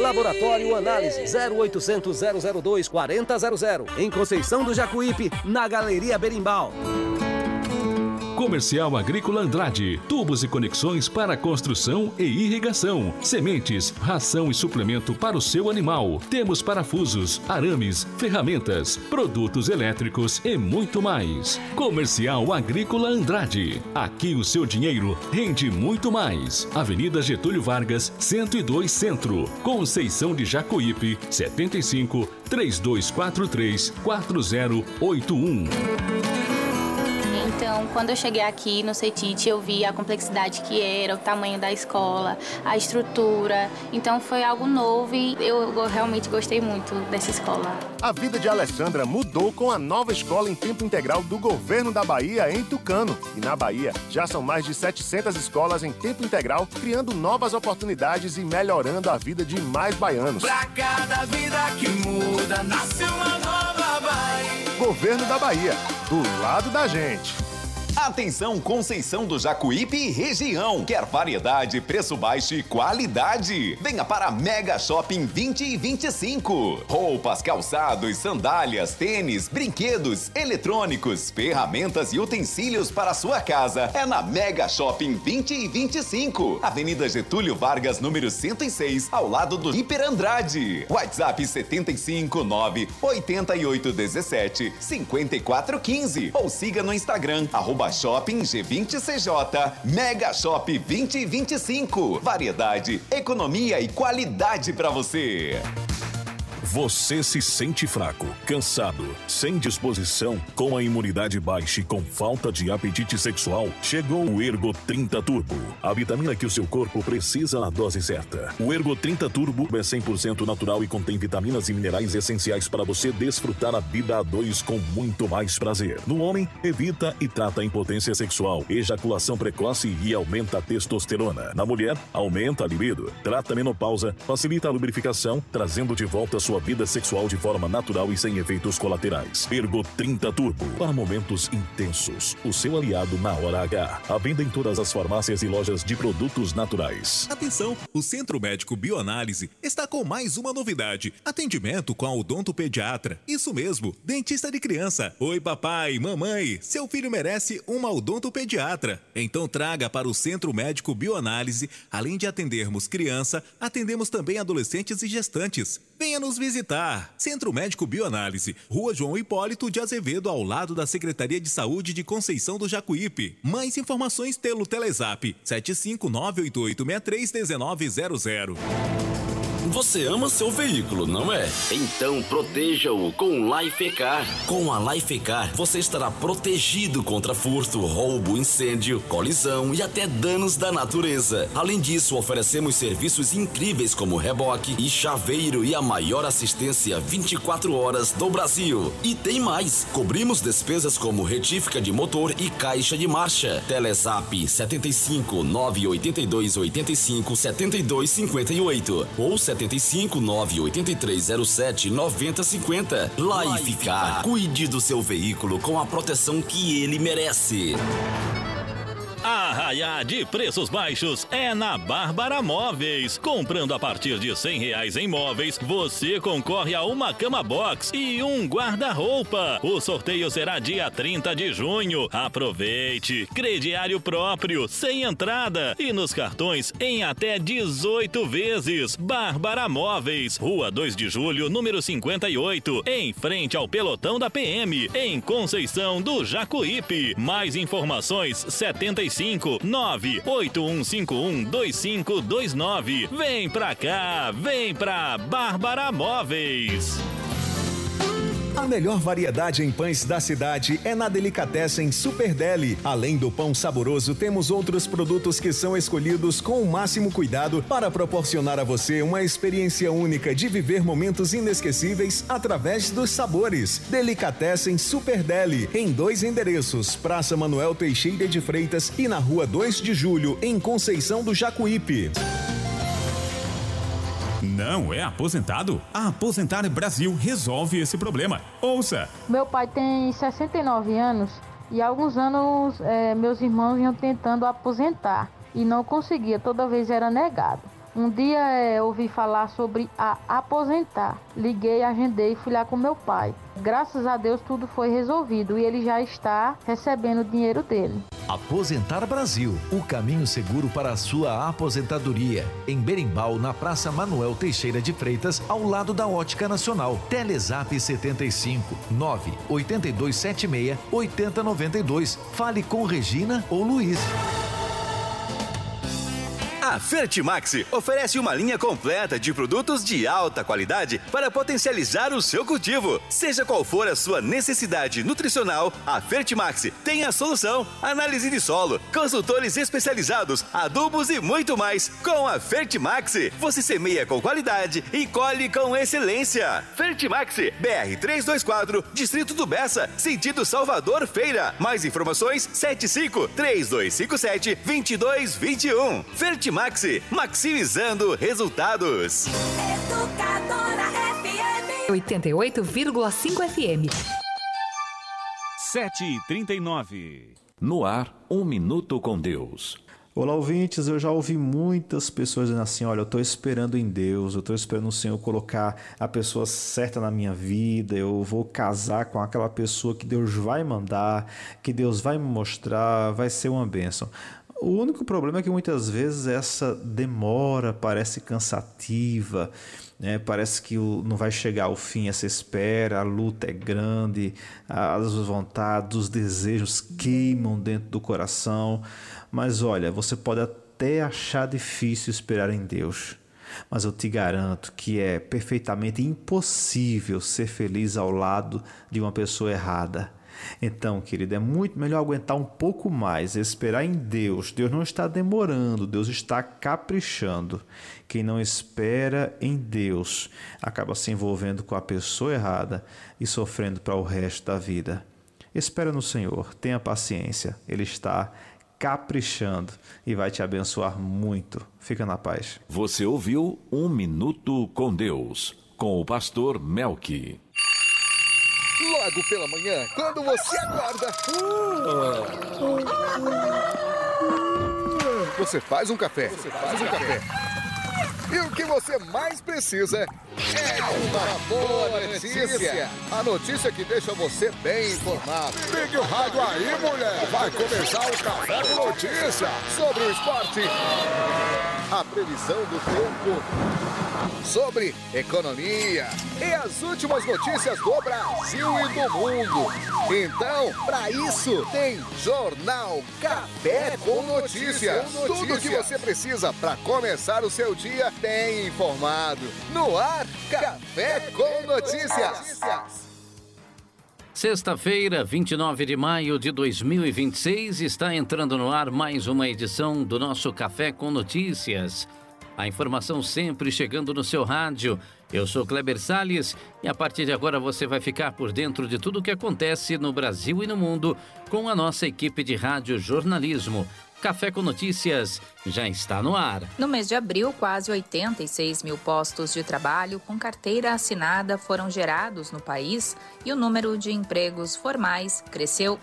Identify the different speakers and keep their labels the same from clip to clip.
Speaker 1: Laboratório Análise 0800 002 4000. Em Conceição do Jacuípe, na Galeria Berimbau.
Speaker 2: Comercial Agrícola Andrade, tubos e conexões para construção e irrigação, sementes, ração e suplemento para o seu animal. Temos parafusos, arames, ferramentas, produtos elétricos e muito mais. Comercial Agrícola Andrade, aqui o seu dinheiro rende muito mais. Avenida Getúlio Vargas, 102 Centro, Conceição de Jacuípe, 75 3243 4081.
Speaker 3: Então, quando eu cheguei aqui no CETIT, eu vi a complexidade que era, o tamanho da escola, a estrutura. Então, foi algo novo e eu realmente gostei muito dessa escola.
Speaker 4: A vida de Alessandra mudou com a nova escola em tempo integral do Governo da Bahia, em Tucano. E na Bahia, já são mais de 700 escolas em tempo integral, criando novas oportunidades e melhorando a vida de mais baianos.
Speaker 5: Pra cada vida que muda, nasce uma nova Bahia.
Speaker 4: Governo da Bahia, do lado da gente.
Speaker 6: Atenção, Conceição do Jacuípe e região. Quer variedade, preço baixo e qualidade? Venha para Mega Shopping 20 e 25. Roupas, calçados, sandálias, tênis, brinquedos, eletrônicos, ferramentas e utensílios para a sua casa. É na Mega Shopping 20 e 25. Avenida Getúlio Vargas, número 106, ao lado do Hiper Andrade. WhatsApp 759 8817 5415 ou siga no Instagram @Shopping G20CJ. Mega Shop 2025. Variedade, economia e qualidade para você.
Speaker 7: Você se sente fraco, cansado, sem disposição, com a imunidade baixa e com falta de apetite sexual? Chegou o Ergo 30 Turbo, a vitamina que o seu corpo precisa na dose certa. O Ergo 30 Turbo é 100% natural e contém vitaminas e minerais essenciais para você desfrutar a vida a dois com muito mais prazer. No homem, evita e trata a impotência sexual, ejaculação precoce e aumenta a testosterona. Na mulher, aumenta a libido, trata a menopausa, facilita a lubrificação, trazendo de volta a sua vida sexual de forma natural e sem efeitos colaterais. Ergo 30 Turbo, para momentos intensos. O seu aliado na hora H. À venda em todas as farmácias e lojas de produtos naturais.
Speaker 8: Atenção, o Centro Médico Bioanálise está com mais uma novidade. Atendimento com a odontopediatra. Isso mesmo, dentista de criança. Oi papai, mamãe, seu filho merece uma odontopediatra. Então traga para o Centro Médico Bioanálise. Além de atendermos criança, atendemos também adolescentes e gestantes. Venha nos visitar. Centro Médico Bioanálise, Rua João Hipólito de Azevedo, ao lado da Secretaria de Saúde de Conceição do Jacuípe. Mais informações pelo Telezap 75988631900.
Speaker 9: Você ama seu veículo, não é? Então proteja-o com Lifecar. Com a Lifecar, você estará protegido contra furto, roubo, incêndio, colisão e até danos da natureza. Além disso, oferecemos serviços incríveis como reboque e chaveiro e a maior assistência 24 horas do Brasil. E tem mais, cobrimos despesas como retífica de motor e caixa de marcha. Telezap 75 982 85 72 58 ou 75 98307 9050. Lifecar. Cuide do seu veículo com a proteção que ele merece.
Speaker 10: Arraiá de preços baixos é na Bárbara Móveis. Comprando a partir de R$100 em móveis, você concorre a uma cama box e um guarda-roupa. O sorteio será dia 30 de junho. Aproveite! Crediário próprio, sem entrada e nos cartões em até 18 vezes. Bárbara Móveis, Rua 2 de Julho, número 58, em frente ao pelotão da PM, em Conceição do Jacuípe. Mais informações 75 981512529. Vem pra cá, vem pra Bárbara Móveis.
Speaker 11: A melhor variedade em pães da cidade é na Delicatessen Super Deli. Além do pão saboroso, temos outros produtos que são escolhidos com o máximo cuidado para proporcionar a você uma experiência única de viver momentos inesquecíveis através dos sabores. Delicatessen Super Deli, em 2 endereços, Praça Manuel Teixeira de Freitas e na Rua 2 de Julho, em Conceição do Jacuípe.
Speaker 12: Não é aposentado? A Aposentar Brasil resolve esse problema. Ouça!
Speaker 13: Meu pai tem 69 anos e há alguns anos meus irmãos iam tentando aposentar e não conseguia, toda vez era negado. Um dia ouvi falar sobre aposentar. Liguei, agendei e fui lá com meu pai. Graças a Deus tudo foi resolvido e ele já está recebendo o dinheiro dele.
Speaker 14: Aposentar Brasil, o caminho seguro para a sua aposentadoria. Em Berimbau, na Praça Manuel Teixeira de Freitas, ao lado da Ótica Nacional. Telezap 75 98276 8092. Fale com Regina ou Luiz.
Speaker 15: A Fertimax oferece uma linha completa de produtos de alta qualidade para potencializar o seu cultivo. Seja qual for a sua necessidade nutricional, a Fertimax tem a solução. Análise de solo, consultores especializados, adubos e muito mais. Com a Fertimax, você semeia com qualidade e colhe com excelência. Fertimax, BR 324, Distrito do Bessa, sentido Salvador Feira. Mais informações, 75-3257-2221. Fertimax, maximizando resultados.
Speaker 16: Educadora FM 88,5 FM.
Speaker 2: 7h39.
Speaker 7: No ar, 1 minuto com Deus.
Speaker 17: Olá, ouvintes, eu já ouvi muitas pessoas dizendo assim, olha, eu estou esperando em Deus, eu estou esperando o Senhor colocar a pessoa certa na minha vida, eu vou casar com aquela pessoa que Deus vai mandar, que Deus vai me mostrar, vai ser uma bênção. O único problema é que muitas vezes essa demora parece cansativa, né? Parece que não vai chegar ao fim essa espera, a luta é grande, as vontades, os desejos queimam dentro do coração. Mas olha, você pode até achar difícil esperar em Deus, mas eu te garanto que é perfeitamente impossível ser feliz ao lado de uma pessoa errada. Então, querido, é muito melhor aguentar um pouco mais, esperar em Deus. Deus não está demorando, Deus está caprichando. Quem não espera em Deus acaba se envolvendo com a pessoa errada e sofrendo para o resto da vida. Espera no Senhor, tenha paciência, Ele está caprichando e vai te abençoar muito. Fica na paz.
Speaker 7: Você ouviu 1 Minuto com Deus, com o pastor Melqui.
Speaker 18: Logo pela manhã, quando você acorda, você faz um café. E o que você mais precisa é uma boa notícia. A notícia que deixa você bem informado. Ligue o rádio aí, mulher. Vai começar o Café com Notícia sobre o esporte, a previsão do tempo, sobre economia e as últimas notícias do Brasil e do mundo. Então, para isso, tem Jornal Café com Notícias. Tudo o que você precisa para começar o seu dia bem informado. No ar, Café com Notícias.
Speaker 19: Sexta-feira, 29 de maio de 2026, está entrando no ar mais uma edição do nosso Café com Notícias. A informação sempre chegando no seu rádio. Eu sou Kleber Salles e a partir de agora você vai ficar por dentro de tudo o que acontece no Brasil e no mundo com a nossa equipe de rádio jornalismo. Café com Notícias já está no ar.
Speaker 20: No mês de abril, quase 86 mil postos de trabalho com carteira assinada foram gerados no país e o número de empregos formais cresceu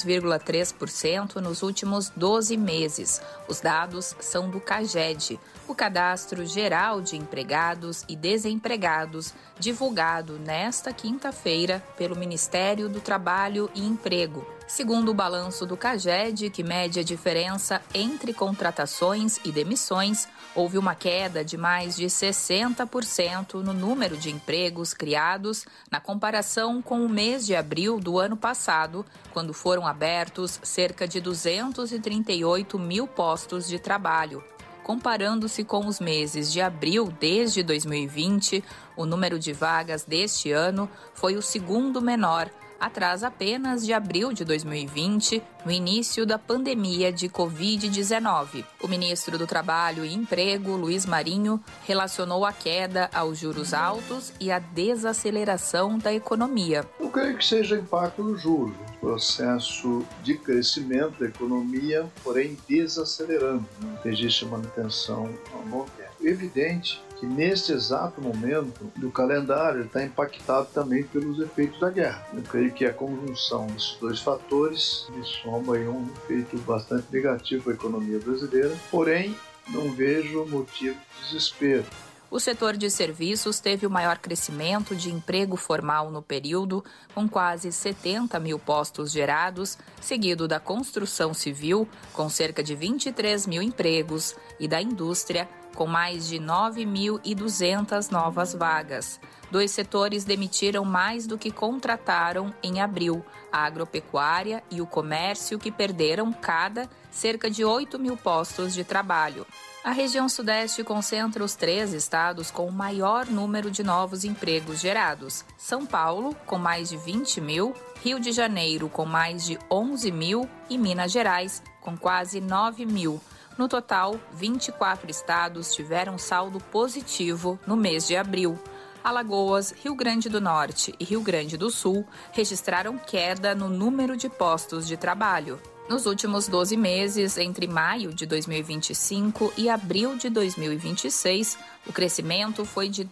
Speaker 20: 2,3% nos últimos 12 meses. Os dados são do CAGED, o Cadastro Geral de Empregados e Desempregados, divulgado nesta quinta-feira pelo Ministério do Trabalho e Emprego. Segundo o balanço do CAGED, que mede a diferença entre contratações e demissões, houve uma queda de mais de 60% no número de empregos criados na comparação com o mês de abril do ano passado, quando foram abertos cerca de 238 mil postos de trabalho. Comparando-se com os meses de abril desde 2020, o número de vagas deste ano foi o segundo menor, atrás apenas de abril de 2020, no início da pandemia de Covid-19. O ministro do Trabalho e Emprego, Luiz Marinho, relacionou a queda aos juros altos e à desaceleração da economia.
Speaker 21: Eu creio que seja impacto dos juros, processo de crescimento da economia, porém desacelerando, né? Existe manutenção a um bom tempo. Evidente que neste exato momento do calendário está impactado também pelos efeitos da guerra. Eu creio que a conjunção desses dois fatores me soma aí um efeito bastante negativo à economia brasileira, porém não vejo motivo de desespero.
Speaker 20: O setor de serviços teve o maior crescimento de emprego formal no período, com quase 70 mil postos gerados, seguido da construção civil, com cerca de 23 mil empregos, e da indústria, com mais de 9.200 novas vagas. 2 setores demitiram mais do que contrataram em abril: a agropecuária e o comércio, que perderam cada cerca de 8 mil postos de trabalho. A região Sudeste concentra os 3 estados com o maior número de novos empregos gerados: São Paulo, com mais de 20 mil, Rio de Janeiro, com mais de 11 mil e Minas Gerais, com quase 9 mil. No total, 24 estados tiveram saldo positivo no mês de abril. Alagoas, Rio Grande do Norte e Rio Grande do Sul registraram queda no número de postos de trabalho. Nos últimos 12 meses, entre maio de 2025 e abril de 2026, o crescimento foi de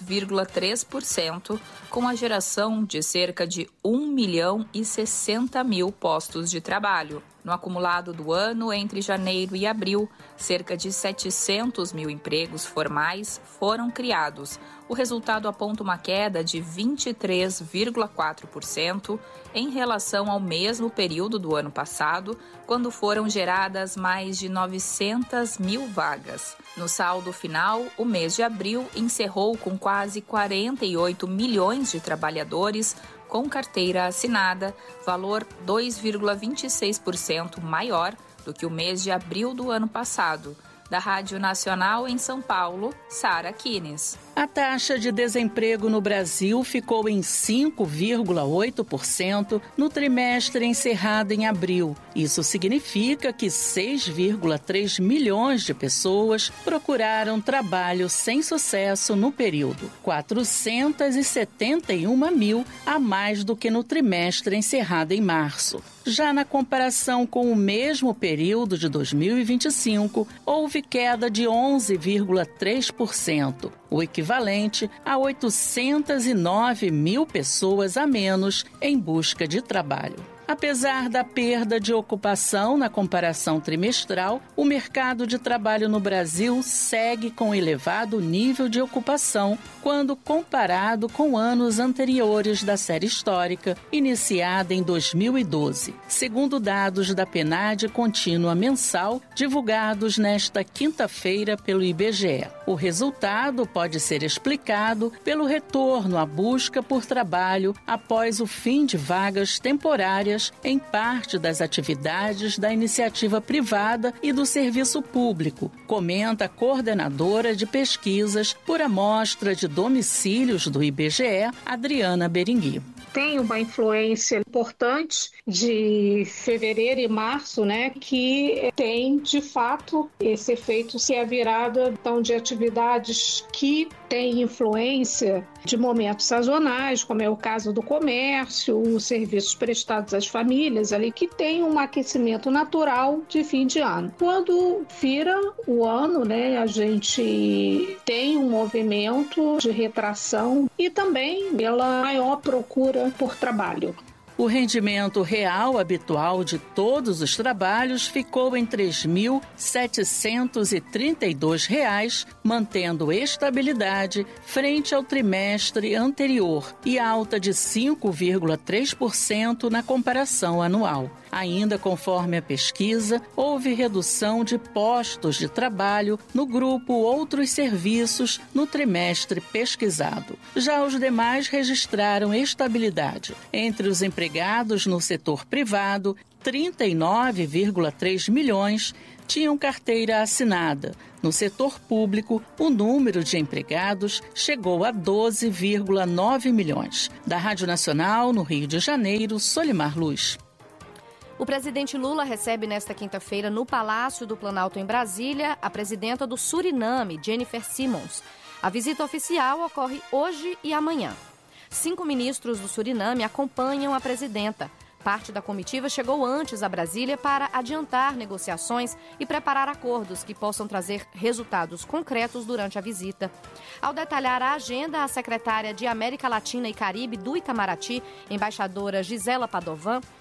Speaker 20: 2,3%, com a geração de cerca de 1.060.000 postos de trabalho. No acumulado do ano, entre janeiro e abril, cerca de 700 mil empregos formais foram criados. O resultado aponta uma queda de 23,4% em relação ao mesmo período do ano passado, quando foram geradas mais de 900 mil vagas. No saldo final, o mês de abril encerrou com quase 48 milhões de trabalhadores com carteira assinada, valor 2,26% maior do que o mês de abril do ano passado. Da Rádio Nacional em São Paulo, Sara Kines.
Speaker 1: A taxa de desemprego no Brasil ficou em 5,8% no trimestre encerrado em abril. Isso significa que 6,3 milhões de pessoas procuraram trabalho sem sucesso no período, 471 mil a mais do que no trimestre encerrado em março. Já na comparação com o mesmo período de 2025, houve queda de 11,3%, o equivalente a 809 mil pessoas a menos em busca de trabalho. Apesar da perda de ocupação na comparação trimestral, o mercado de trabalho no Brasil segue com elevado nível de ocupação quando comparado com anos anteriores da série histórica, iniciada em 2012, segundo dados da PNAD contínua mensal divulgados nesta quinta-feira pelo IBGE. O resultado pode ser explicado pelo retorno à busca por trabalho após o fim de vagas temporárias em parte das atividades da iniciativa privada e do serviço público, comenta a coordenadora de pesquisas por amostra de domicílios do IBGE, Adriana Berengui.
Speaker 22: Tem uma influência importante de fevereiro e março, né, que tem, de fato, esse efeito, que é a virada então, de atividades que têm influência de momentos sazonais, como é o caso do comércio, os serviços prestados às famílias, ali que tem um aquecimento natural de fim de ano. Quando vira o ano, né, a gente tem um movimento de retração e também pela maior procura por trabalho.
Speaker 1: O rendimento real habitual de todos os trabalhos ficou em R$ 3.732, mantendo estabilidade frente ao trimestre anterior e alta de 5,3% na comparação anual. Ainda conforme a pesquisa, houve redução de postos de trabalho no grupo Outros Serviços no trimestre pesquisado. Já os demais registraram estabilidade. Entre os empregados no setor privado, 39,3 milhões tinham carteira assinada. No setor público, o número de empregados chegou a 12,9 milhões. Da Rádio Nacional, no Rio de Janeiro, Solimar Luz.
Speaker 23: O presidente Lula recebe nesta quinta-feira no Palácio do Planalto, em Brasília, a presidenta do Suriname, Jennifer Simmons. A visita oficial ocorre hoje e amanhã. 5 ministros do Suriname acompanham a presidenta. Parte da comitiva chegou antes a Brasília para adiantar negociações e preparar acordos que possam trazer resultados concretos durante a visita. Ao detalhar a agenda, a secretária de América Latina e Caribe do Itamaraty, embaixadora Gisela Padovan,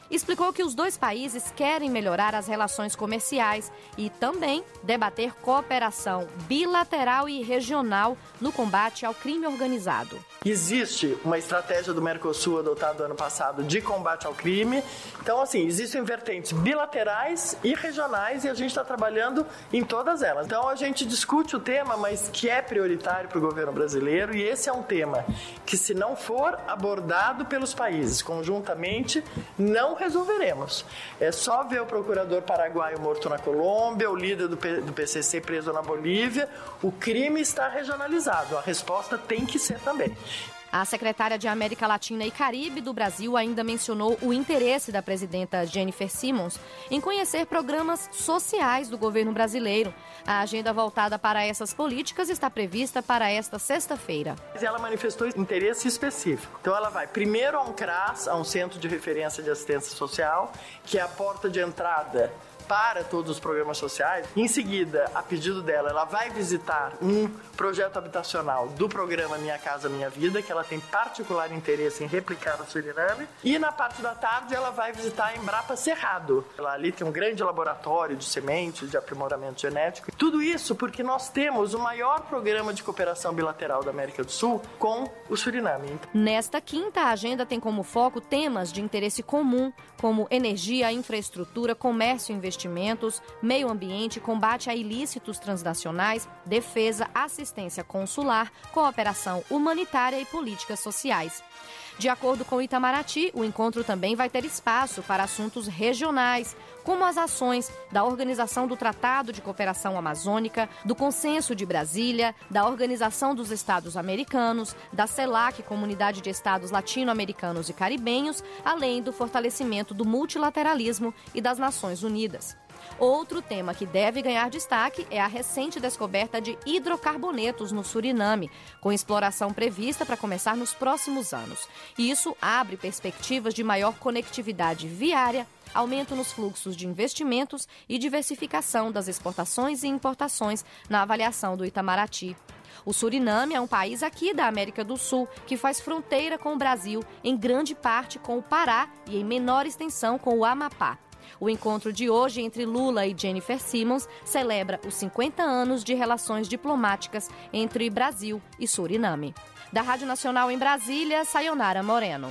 Speaker 23: explicou que os dois países querem melhorar as relações comerciais e também debater cooperação bilateral e regional no combate ao crime organizado.
Speaker 3: Existe uma estratégia do Mercosul adotada no ano passado de combate ao crime. Então, assim, existem vertentes bilaterais e regionais e a gente está trabalhando em todas elas. Então, a gente discute o tema, mas que é prioritário para o governo brasileiro, e esse é um tema que, se não for abordado pelos países conjuntamente, não resolveremos. É só ver o procurador paraguaio morto na Colômbia, o líder do PCC preso na Bolívia. O crime está regionalizado. A resposta tem que ser também.
Speaker 23: A secretária de América Latina e Caribe do Brasil ainda mencionou o interesse da presidenta Jennifer Simmons em conhecer programas sociais do governo brasileiro. A agenda voltada para essas políticas está prevista para esta sexta-feira.
Speaker 3: Ela manifestou interesse específico. Então ela vai primeiro a um CRAS, a um Centro de Referência de Assistência Social, que é a porta de entrada para todos os programas sociais. Em seguida, a pedido dela, ela vai visitar um projeto habitacional do programa Minha Casa Minha Vida, que ela tem particular interesse em replicar no Suriname. E na parte da tarde, ela vai visitar a Embrapa Cerrado. Ela ali tem um grande laboratório de sementes, de aprimoramento genético. Tudo isso porque nós temos o maior programa de cooperação bilateral da América do Sul com o Suriname.
Speaker 23: Nesta quinta, a agenda tem como foco temas de interesse comum, como energia, infraestrutura, comércio e investimentos, meio ambiente, combate a ilícitos transnacionais, defesa, assistência consular, cooperação humanitária e políticas sociais. De acordo com o Itamaraty, o encontro também vai ter espaço para assuntos regionais, como as ações da Organização do Tratado de Cooperação Amazônica, do Consenso de Brasília, da Organização dos Estados Americanos, da CELAC, Comunidade de Estados Latino-Americanos e Caribenhos, além do fortalecimento do multilateralismo e das Nações Unidas. Outro tema que deve ganhar destaque é a recente descoberta de hidrocarbonetos no Suriname, com exploração prevista para começar nos próximos anos. Isso abre perspectivas de maior conectividade viária, aumento nos fluxos de investimentos e diversificação das exportações e importações na avaliação do Itamaraty. O Suriname é um país aqui da América do Sul que faz fronteira com o Brasil, em grande parte com o Pará e em menor extensão com o Amapá. O encontro de hoje entre Lula e Jennifer Simmons celebra os 50 anos de relações diplomáticas entre Brasil e Suriname. Da Rádio Nacional em Brasília, Sayonara Moreno.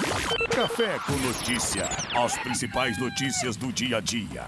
Speaker 7: Café com Notícia. As principais notícias do dia a dia.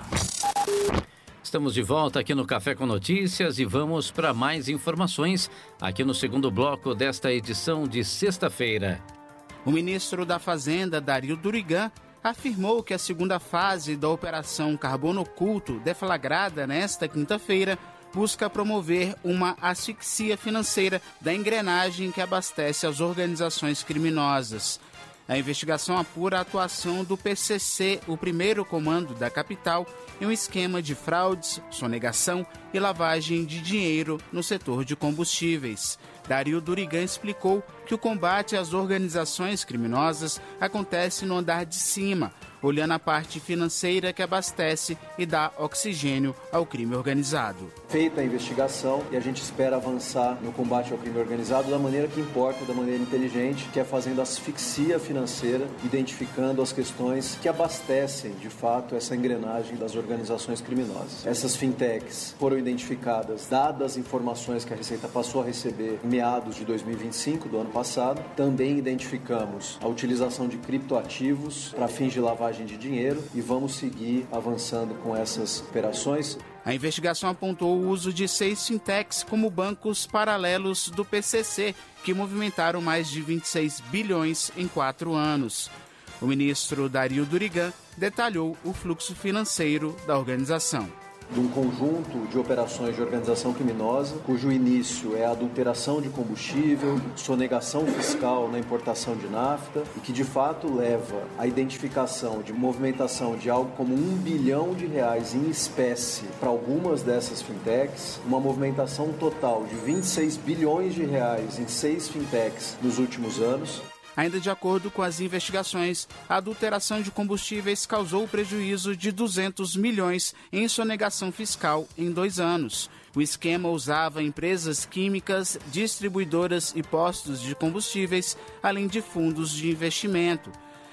Speaker 19: Estamos de volta aqui no Café com Notícias e vamos para mais informações aqui no segundo bloco desta edição de sexta-feira.
Speaker 4: O ministro da Fazenda, Dario Durigan, afirmou que a segunda fase da Operação Carbono Oculto, deflagrada nesta quinta-feira, busca promover uma asfixia financeira da engrenagem que abastece as organizações criminosas. A investigação apura a atuação do PCC, o primeiro comando da capital, em um esquema de fraudes, sonegação e lavagem de dinheiro no setor de combustíveis. Dario Durigan explicou que o combate às organizações criminosas acontece no andar de cima, olhando a parte financeira que abastece e dá oxigênio ao crime organizado.
Speaker 5: Feita a investigação, e a gente espera avançar no combate ao crime organizado da maneira que importa, da maneira inteligente, que é fazendo asfixia financeira, identificando as questões que abastecem, de fato, essa engrenagem das organizações criminosas. Essas fintechs foram identificadas, dadas as informações que a Receita passou a receber em meados de 2025, do ano passado. Também identificamos a utilização de criptoativos para fins de lavagem de dinheiro e vamos seguir avançando com essas operações.
Speaker 4: A investigação apontou o uso de 6 fintechs como bancos paralelos do PCC, que movimentaram mais de 26 bilhões em 4 anos. O ministro Dario Durigan detalhou o fluxo financeiro da organização.
Speaker 5: De um conjunto de operações de organização criminosa, cujo início é a adulteração de combustível, sonegação fiscal na importação de nafta e que de fato leva à identificação de movimentação de algo como R$1 bilhão em espécie para algumas dessas fintechs, uma movimentação total de R$26 bilhões em 6 fintechs nos últimos anos.
Speaker 4: Ainda de acordo com as investigações, a adulteração de combustíveis causou prejuízo de 200 milhões em sonegação fiscal em 2 anos. O esquema usava empresas químicas, distribuidoras e postos de combustíveis, além de fundos de investimento.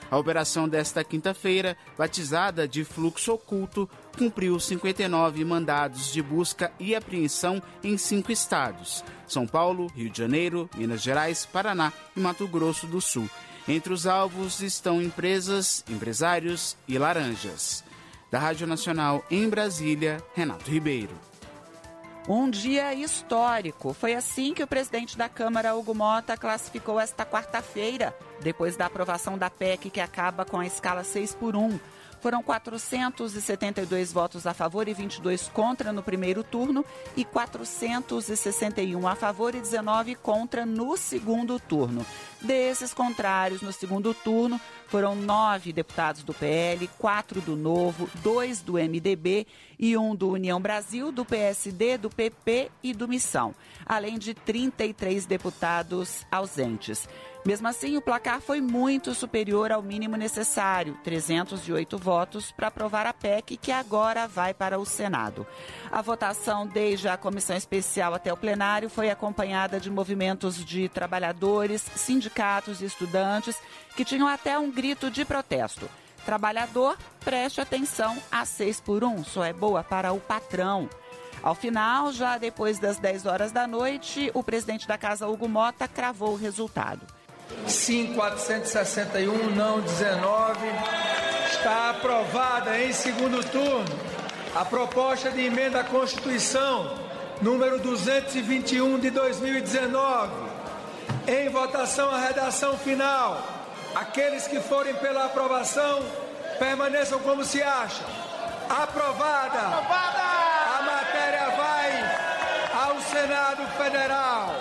Speaker 4: A operação desta quinta-feira, batizada de Fluxo Oculto, cumpriu 59 mandados de busca e apreensão em 5 estados: São Paulo, Rio de Janeiro, Minas Gerais, Paraná e Mato Grosso do Sul. Entre os alvos estão empresas, empresários e laranjas. Da Rádio Nacional em Brasília, Renato Ribeiro.
Speaker 6: Um dia histórico. Foi assim que o presidente da Câmara, Hugo Mota, classificou esta quarta-feira, depois da aprovação da PEC que acaba com a escala 6x1. Foram 472 votos a favor e 22 contra no primeiro turno e 461 a favor e 19 contra no segundo turno. Desses contrários, no segundo turno, foram 9 deputados do PL, 4 do Novo, 2 do MDB e 1 do União Brasil, do PSD, do PP e do Missão, além de 33 deputados ausentes. Mesmo assim, o placar foi muito superior ao mínimo necessário, 308 votos, para aprovar a PEC, que agora vai para o Senado. A votação, desde a comissão especial até o plenário, foi acompanhada de movimentos de trabalhadores, sindicatos e estudantes, que tinham até um grito de protesto: trabalhador, preste atenção, a 6x1 só é boa para o patrão. Ao final, já depois das 10 horas da noite, o presidente da Casa, Hugo Mota, cravou o resultado.
Speaker 8: Sim, 461, não 19. Está aprovada em segundo turno a proposta de emenda à Constituição número 221 de 2019. Em votação a redação final. Aqueles que forem pela aprovação permaneçam como se acham. Aprovada! A matéria vai ao Senado Federal.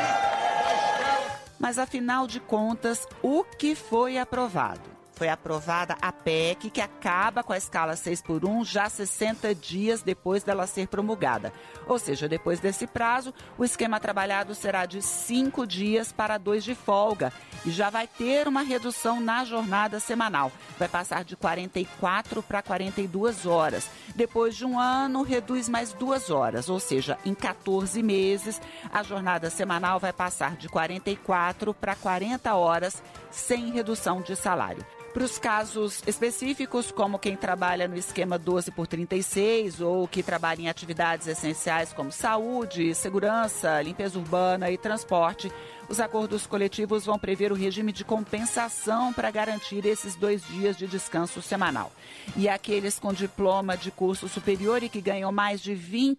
Speaker 6: Mas, afinal de contas, o que foi aprovado? Foi aprovada a PEC, que acaba com a escala 6x1 já 60 dias depois dela ser promulgada. Ou seja, depois desse prazo, o esquema trabalhado será de 5 dias para 2 de folga e já vai ter uma redução na jornada semanal. Vai passar de 44 para 42 horas. Depois de um ano, reduz mais 2 horas, ou seja, em 14 meses, a jornada semanal vai passar de 44 para 40 horas, sem redução de salário. Para os casos específicos, como quem trabalha no esquema 12x36 ou que trabalha em atividades essenciais como saúde, segurança, limpeza urbana e transporte, os acordos coletivos vão prever o regime de compensação para garantir esses 2 dias de descanso semanal. E aqueles com diploma de curso superior e que ganham mais de R$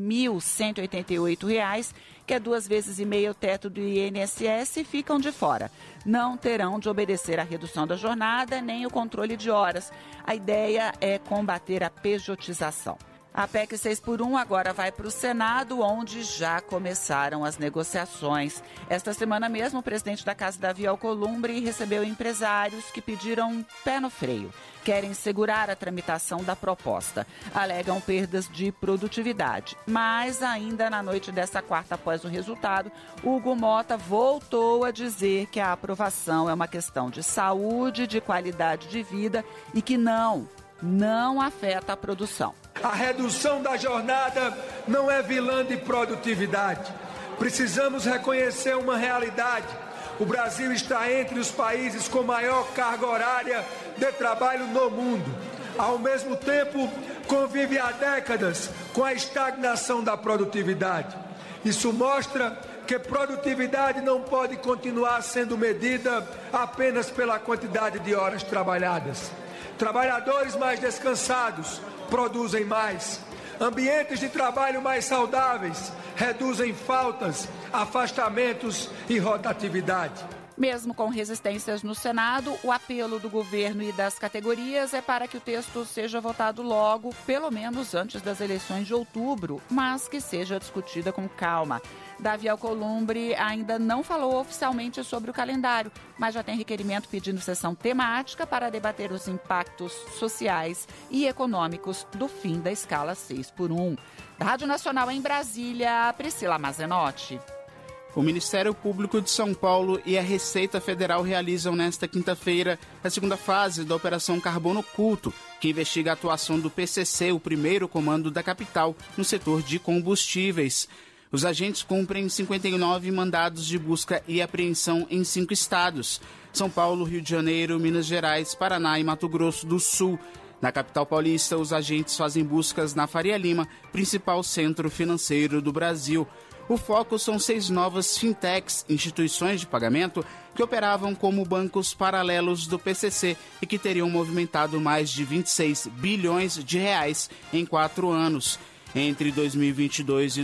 Speaker 6: 21.188, que é 2,5 vezes o teto do INSS, ficam de fora. Não terão de obedecer à redução da jornada nem o controle de horas. A ideia é combater a pejotização. A PEC 6x1 agora vai para o Senado, onde já começaram as negociações. Esta semana mesmo, o presidente da Casa, Davi Alcolumbre, recebeu empresários que pediram pé no freio. Querem segurar a tramitação da proposta. Alegam perdas de produtividade. Mas ainda na noite desta quarta, após o resultado, Hugo Mota voltou a dizer que a aprovação é uma questão de saúde, de qualidade de vida e que não afeta a produção.
Speaker 8: A redução da jornada não é vilã de produtividade. Precisamos reconhecer uma realidade. O Brasil está entre os países com maior carga horária de trabalho no mundo. Ao mesmo tempo, convive há décadas com a estagnação da produtividade. Isso mostra que produtividade não pode continuar sendo medida apenas pela quantidade de horas trabalhadas. Trabalhadores mais descansados produzem mais. Ambientes de trabalho mais saudáveis reduzem faltas, afastamentos e rotatividade.
Speaker 6: Mesmo com resistências no Senado, o apelo do governo e das categorias é para que o texto seja votado logo, pelo menos antes das eleições de outubro, mas que seja discutida com calma. Davi Alcolumbre ainda não falou oficialmente sobre o calendário, mas já tem requerimento pedindo sessão temática para debater os impactos sociais e econômicos do fim da escala 6x1. Da Rádio Nacional em Brasília, Priscila Mazenotti.
Speaker 4: O Ministério Público de São Paulo e a Receita Federal realizam nesta quinta-feira a segunda fase da Operação Carbono Oculto, que investiga a atuação do PCC, o primeiro comando da capital, no setor de combustíveis. Os agentes cumprem 59 mandados de busca e apreensão em 5 estados: São Paulo, Rio de Janeiro, Minas Gerais, Paraná e Mato Grosso do Sul. Na capital paulista, os agentes fazem buscas na Faria Lima, principal centro financeiro do Brasil. O foco são 6 novas fintechs, instituições de pagamento, que operavam como bancos paralelos do PCC e que teriam movimentado mais de 26 bilhões de reais em 4 anos. Entre 2022 e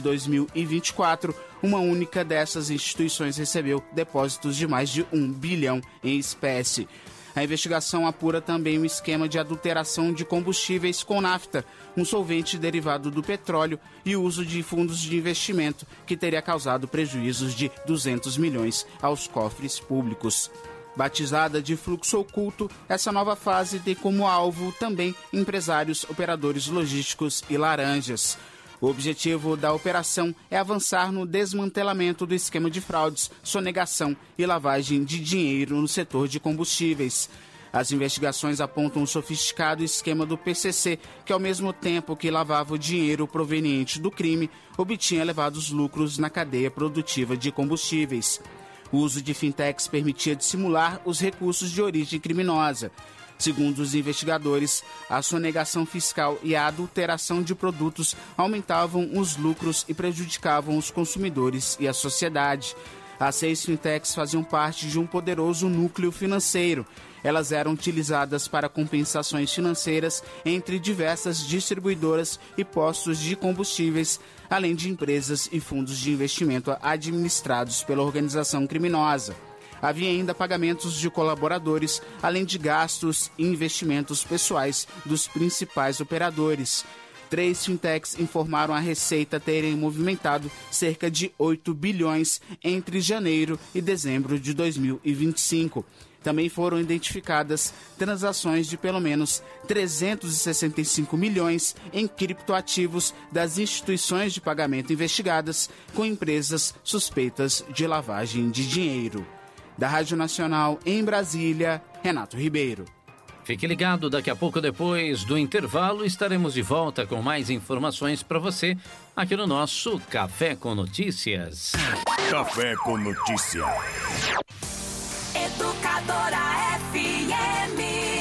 Speaker 4: 2024, uma única dessas instituições recebeu depósitos de mais de 1 bilhão em espécie. A investigação apura também um esquema de adulteração de combustíveis com nafta, um solvente derivado do petróleo, e o uso de fundos de investimento, que teria causado prejuízos de 200 milhões aos cofres públicos. Batizada de fluxo oculto, essa nova fase tem como alvo também empresários, operadores logísticos e laranjas. O objetivo da operação é avançar no desmantelamento do esquema de fraudes, sonegação e lavagem de dinheiro no setor de combustíveis. As investigações apontam um sofisticado esquema do PCC, que ao mesmo tempo que lavava o dinheiro proveniente do crime, obtinha elevados lucros na cadeia produtiva de combustíveis. O uso de fintechs permitia dissimular os recursos de origem criminosa. Segundo os investigadores, a sonegação fiscal e a adulteração de produtos aumentavam os lucros e prejudicavam os consumidores e a sociedade. As 6 fintechs faziam parte de um poderoso núcleo financeiro. Elas eram utilizadas para compensações financeiras entre diversas distribuidoras e postos de combustíveis, além de empresas e fundos de investimento administrados pela organização criminosa. Havia ainda pagamentos de colaboradores, além de gastos e investimentos pessoais dos principais operadores. 3 fintechs informaram a Receita terem movimentado cerca de 8 bilhões entre janeiro e dezembro de 2025. Também foram identificadas transações de pelo menos 365 milhões em criptoativos das instituições de pagamento investigadas, com empresas suspeitas de lavagem de dinheiro. Da Rádio Nacional em Brasília, Renato Ribeiro.
Speaker 19: Fique ligado, daqui a pouco, depois do intervalo, estaremos de volta com mais informações para você aqui no nosso Café com Notícias.
Speaker 7: Café com Notícia.
Speaker 16: Educadora FM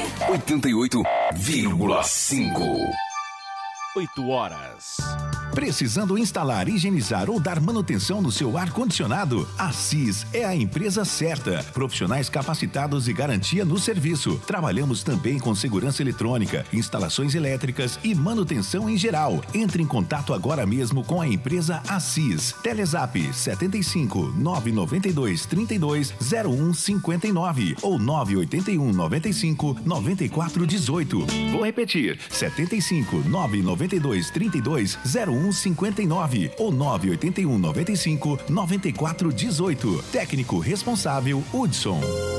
Speaker 7: 88,5.
Speaker 14: 8 horas. Precisando instalar, higienizar ou dar manutenção no seu ar-condicionado? A CIS é a empresa certa. Profissionais capacitados e garantia no serviço. Trabalhamos também com segurança eletrônica, instalações elétricas e manutenção em geral. Entre em contato agora mesmo com a empresa ACIS. Telezap 75 992 32 01 59 ou 981 95 94 18. Vou repetir: 75 992 32 01 59 ou 981 95 94 18. Técnico responsável Hudson.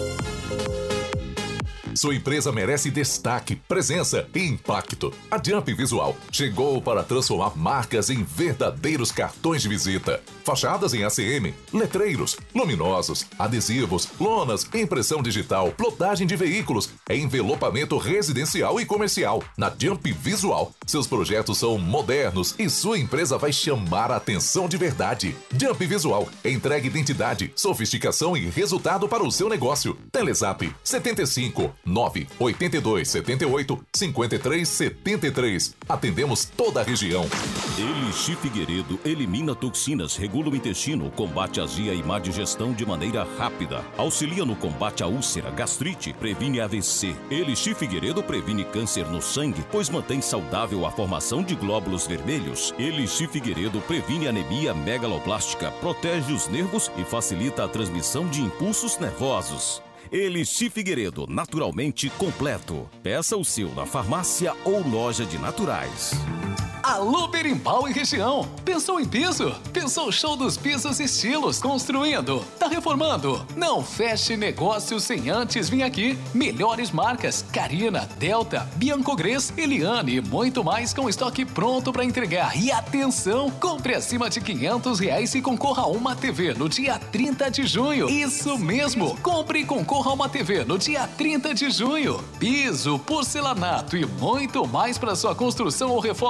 Speaker 9: Sua empresa merece destaque, presença e impacto. A Jump Visual chegou para transformar marcas em verdadeiros cartões de visita. Fachadas em ACM, letreiros, luminosos, adesivos, lonas, impressão digital, plotagem de veículos, envelopamento residencial e comercial. Na Jump Visual, seus projetos são modernos e sua empresa vai chamar a atenção de verdade. Jump Visual entrega identidade, sofisticação e resultado para o seu negócio. Telezap 75 982 78 53 73. Atendemos toda a região.
Speaker 10: Elixir Figueiredo elimina toxinas, regula o intestino, combate azia e má digestão de maneira rápida. Auxilia no combate à úlcera, gastrite, previne AVC. Elixir Figueiredo previne câncer no sangue, pois mantém saudável a formação de glóbulos vermelhos. Elixir Figueiredo previne anemia megaloblástica, protege os nervos e facilita a transmissão de impulsos nervosos. Elixir Figueiredo, naturalmente completo. Peça o seu na farmácia ou loja de naturais.
Speaker 11: Alô, Berimbau e região. Pensou em piso? Pensou show dos pisos e estilos? Construindo? Tá reformando? Não feche negócio sem antes vir aqui. Melhores marcas: Carina, Delta, Biancogres, Eliane e muito mais, com estoque pronto para entregar. E atenção, compre acima de R$500 e concorra a uma TV no dia 30 de junho. Isso mesmo, compre e concorra a uma TV no dia 30 de junho. Piso, porcelanato e muito mais para sua construção ou reforma.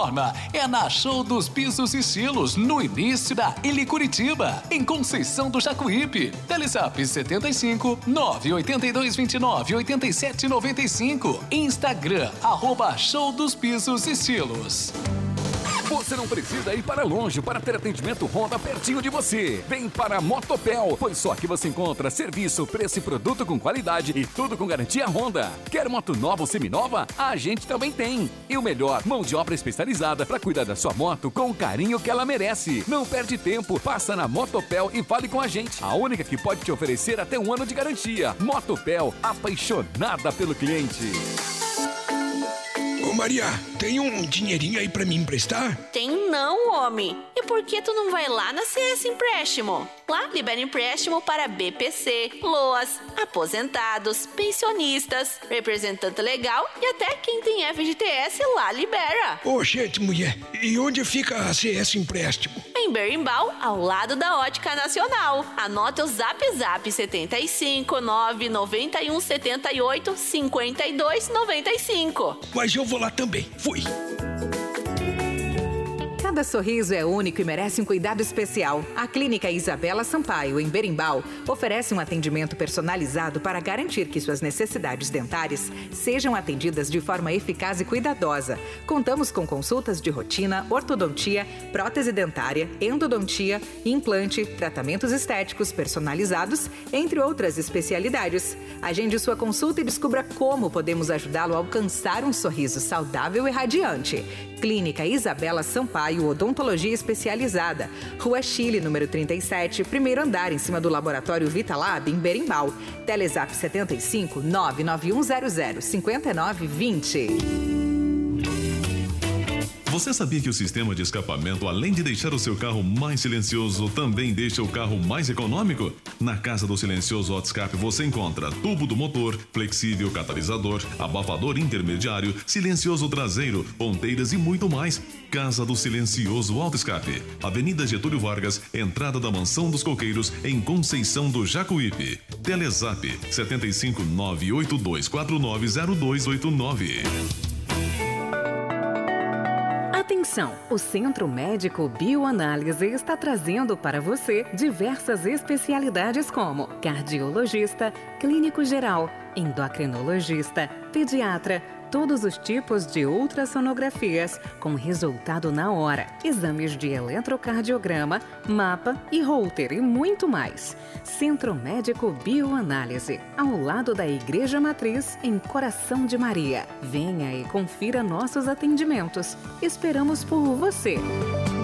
Speaker 11: é na Show dos Pisos e Estilos, no início da Ilha Curitiba, em Conceição do Jacuípe. Telezap 75 982 29 87 95. Instagram, @Show dos Pisos e Estilos.
Speaker 12: Você não precisa ir para longe para ter atendimento Honda pertinho de você. Vem para a Motopel, pois só aqui você encontra serviço, preço e produto com qualidade e tudo com garantia Honda. Quer moto nova ou seminova? A gente também tem. E o melhor, mão de obra especializada para cuidar da sua moto com o carinho que ela merece. Não perde tempo, passa na Motopel e fale com a gente. A única que pode te oferecer até 1 ano de garantia. Motopel, apaixonada pelo cliente.
Speaker 13: Ô Maria, tem um dinheirinho aí pra me emprestar?
Speaker 15: Tem não, homem. E por que tu não vai lá na CS Empréstimo? Lá libera empréstimo para BPC, LOAS, aposentados, pensionistas, representante legal e até quem tem FGTS lá libera.
Speaker 13: Ô, gente, mulher, e onde fica a CS Empréstimo?
Speaker 15: Em Berimbau, ao lado da Ótica Nacional. Anota o Zap 75 991 78 52 95.
Speaker 13: Mas eu vou lá também. Fui.
Speaker 24: Cada sorriso é único e merece um cuidado especial. A Clínica Isabela Sampaio, em Berimbau, oferece um atendimento personalizado para garantir que suas necessidades dentárias sejam atendidas de forma eficaz e cuidadosa. Contamos com consultas de rotina, ortodontia, prótese dentária, endodontia, implante, tratamentos estéticos personalizados, entre outras especialidades. Agende sua consulta e descubra como podemos ajudá-lo a alcançar um sorriso saudável e radiante. Clínica Isabela Sampaio, Odontologia Especializada. Rua Chile, número 37, primeiro andar, em cima do Laboratório Vitalab, em Berimbau. Telezap 75 99100 5920.
Speaker 25: Você sabia que o sistema de escapamento, além de deixar o seu carro mais silencioso, também deixa o carro mais econômico? Na Casa do Silencioso Auto Escape você encontra tubo do motor, flexível catalisador, abafador intermediário, silencioso traseiro, ponteiras e muito mais. Casa do Silencioso Auto Escape, Avenida Getúlio Vargas, entrada da Mansão dos Coqueiros, em Conceição do Jacuípe. Telezap 75 982490289.
Speaker 26: Atenção! O Centro Médico Bioanálise está trazendo para você diversas especialidades como cardiologista, clínico geral, endocrinologista, pediatra, todos os tipos de ultrassonografias com resultado na hora, exames de eletrocardiograma, mapa e Holter e muito mais. Centro Médico Bioanálise, ao lado da Igreja Matriz, em Coração de Maria. Venha e confira nossos atendimentos. Esperamos por você.